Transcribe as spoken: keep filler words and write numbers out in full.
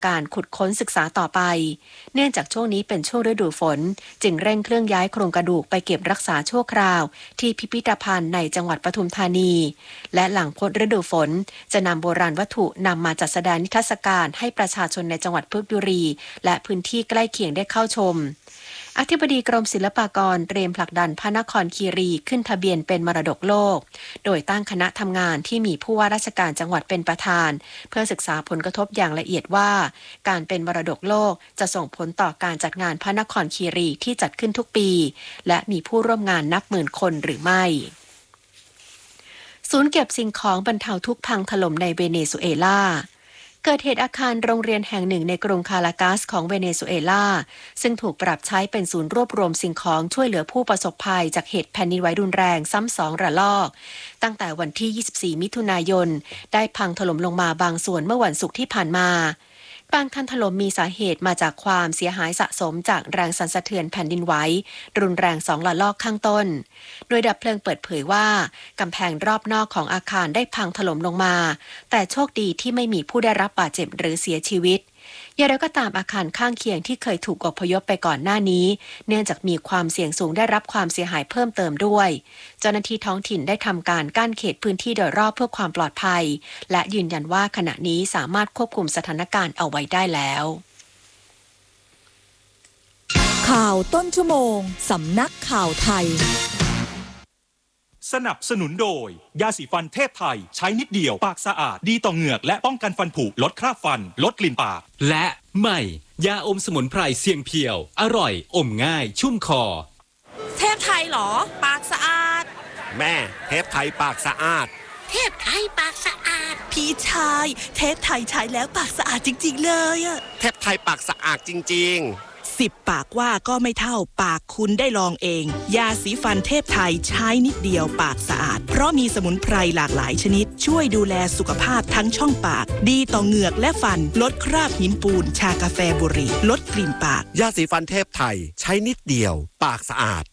การขุดค้นศึกษาต่อไปเนื่องจากช่วงนี้เป็นช่วงฤดูฝนจึงเร่งเครื่องย้ายโครงกระดูกไปเก็บรักษาชั่วคราวที่พิพิธภัณฑ์ในจังหวัดปทุมธานีและหลังพ้นฤดูฝนจะนำโบราณวัตถุนำมาจัดแสดงนิทรรศการให้ประชาชนในจังหวัดเพชรบุรีและพื้นที่ใกล้เคียงได้เข้าชมอธิบดีกรมศิลปากรเตรียมผลักดันพระนครคีรีขึ้นทะเบียนเป็นมรดกโลกโดยตั้งคณะทำงานที่มีผู้ว่าราชการจังหวัดเป็นประธานเพื่อศึกษาผลกระทบอย่างละเอียดว่าการเป็นมรดกโลกจะส่งผลต่อการจัดงานพระนครคีรีที่จัดขึ้นทุกปีและมีผู้ร่วมงานนับหมื่นคนหรือไม่ศูนย์เก็บสิ่งของบรรเทาทุกข์พังถล่มในเวเนซุเอลาเกิดเหตุอาคารโรงเรียนแห่งหนึ่งในกรุงคารากัสของเวเนซุเอลาซึ่งถูกปรับใช้เป็นศูนย์รวบรวมสิ่งของช่วยเหลือผู้ประสบภัยจากเหตุแผ่นดินไหวรุนแรงซ้ำสองระลอกตั้งแต่วันที่ยี่สิบสี่มิถุนายนได้พังถล่มลงมาบางส่วนเมื่อวันศุกร์ที่ผ่านมาบางคันถล่มมีสาเหตุมาจากความเสียหายสะสมจากแรงสั่นสะเทือนแผ่นดินไหวรุนแรงสองระลอกข้างต้นโดยดับเพลิงเปิดเผยว่ากำแพงรอบนอกของอาคารได้พังถล่มลงมาแต่โชคดีที่ไม่มีผู้ได้รับบาดเจ็บหรือเสียชีวิตอย่างไรก็ตามอาคารข้างเคียงที่เคยถูกอพยพไปก่อนหน้านี้เนื่องจากมีความเสี่ยงสูงได้รับความเสียหายเพิ่มเติมด้วยเจ้าหน้าที่ท้องถิ่นได้ทำการกั้นเขตพื้นที่โดยรอบเพื่อความปลอดภัยและยืนยันว่าขณะนี้สามารถควบคุมสถานการณ์เอาไว้ได้แล้วข่าวต้นชั่วโมงสำนักข่าวไทยสนับสนุนโดยยาสีฟันเทพไทยใช้นิดเดียวปากสะอาดดีต่อเหงือกและป้องกันฟันผุลดคราบฟันลดกลิ่นปากและใหม่ยาอมสมุนไพรเสียงเพียวอร่อยอมง่ายชุ่มคอเทพไทยเหรอปากสะอาดแม่เทพไทยปากสะอาดเทพไทยปากสะอาดพี่ชายเทพไทยใช้แล้วปากสะอาดจริงๆเลยอะเทพไทยปากสะอาดจริงๆสิบปากว่าก็ไม่เท่าปากคุณได้ลองเองยาสีฟันเทพไทยใช้นิดเดียวปากสะอาดเพราะมีสมุนไพรหลากหลายชนิดช่วยดูแลสุขภาพทั้งช่องปากดีต่อเหงือกและฟันลดคราบหินปูนชากาแฟบุหรี่ลดกลิ่นปากยาสีฟันเทพไทยใช้นิดเดียวปากสะอาด